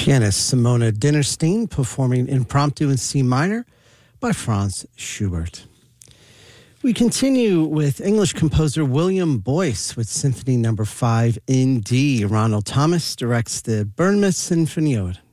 Pianist Simona Dinnerstein performing Impromptu in C minor by Franz Schubert. We continue with English composer William Boyce with Symphony No. 5 in D. Ronald Thomas directs the Bournemouth Sinfonietta.